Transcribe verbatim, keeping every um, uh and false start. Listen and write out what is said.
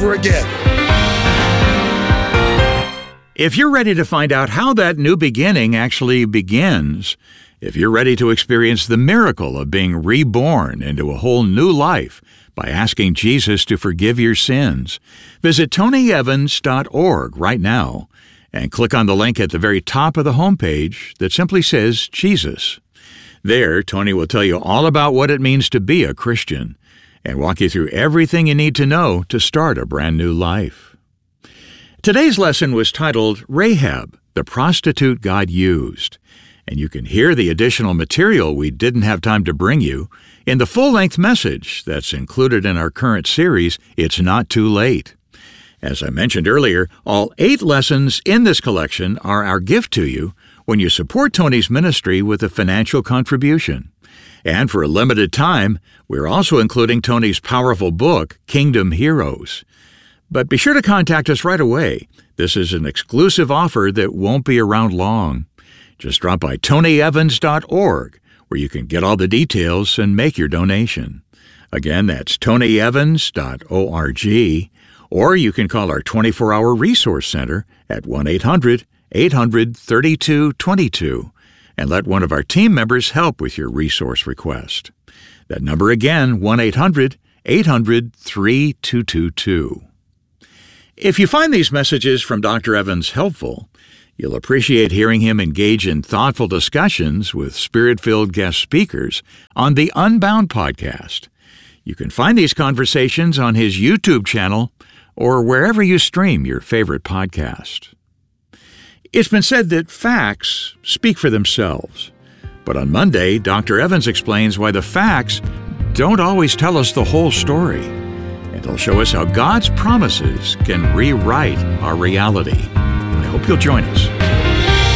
over again. If you're ready to find out how that new beginning actually begins, if you're ready to experience the miracle of being reborn into a whole new life by asking Jesus to forgive your sins, visit tony evans dot org right now and click on the link at the very top of the homepage that simply says Jesus. There, Tony will tell you all about what it means to be a Christian and walk you through everything you need to know to start a brand new life. Today's lesson was titled Rahab, the Prostitute God Used, and you can hear the additional material we didn't have time to bring you in the full-length message that's included in our current series, It's Not Too Late. As I mentioned earlier, all eight lessons in this collection are our gift to you when you support Tony's ministry with a financial contribution. And for a limited time, we're also including Tony's powerful book, Kingdom Heroes. But be sure to contact us right away. This is an exclusive offer that won't be around long. Just drop by tony evans dot org, where you can get all the details and make your donation. Again, that's tony evans dot org, or you can call our twenty-four hour resource center at one eight hundred eight hundred thirty-two twenty-two and let one of our team members help with your resource request. That number again, one eight hundred eight hundred thirty-two twenty-two. If you find these messages from Doctor Evans helpful, you'll appreciate hearing him engage in thoughtful discussions with Spirit-filled guest speakers on the Unbound podcast. You can find these conversations on his YouTube channel or wherever you stream your favorite podcast. It's been said that facts speak for themselves, but on Monday, Doctor Evans explains why the facts don't always tell us the whole story. They'll show us how God's promises can rewrite our reality. I hope you'll join us.